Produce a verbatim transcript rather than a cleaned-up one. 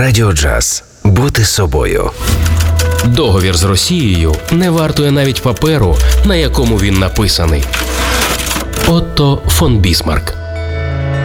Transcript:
Радіо Джаз. Бути собою. Договір з Росією не вартує навіть паперу, на якому він написаний. Отто фон Бісмарк.